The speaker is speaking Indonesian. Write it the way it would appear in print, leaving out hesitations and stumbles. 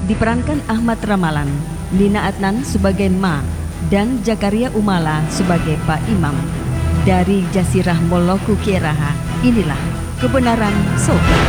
diperankan Ahmad Ramalan, Nina Adnan sebagai Ma, dan Jakaria Umala sebagai Pak Imam. Dari Jasirah Moloku Kieraha, inilah Kebenaran Soka.